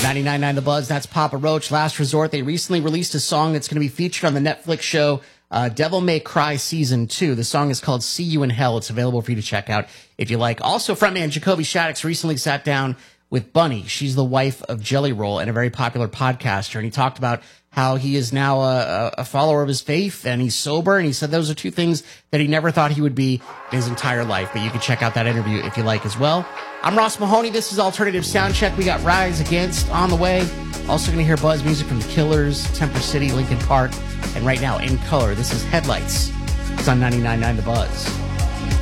99.9 The Buzz, that's Papa Roach, Last Resort. They recently released a song that's going to be featured on the Netflix show Devil May Cry Season 2. The song is called See You in Hell. It's available for you to check out if you like. Also, frontman Jacoby Shaddix recently sat down with Bunny. She's the wife of Jelly Roll and a very popular podcaster. And he talked about how he is now a follower of his faith and he's sober. And he said those are two things that he never thought he would be in his entire life. But you can check out that interview if you like as well. I'm Ross Mahoney. This is Alternative Soundcheck. We got Rise Against on the way. Also going to hear buzz music from The Killers, Temper City, Linkin Park, and right now, In Color, this is Headlights. It's on 99.9 The Buzz.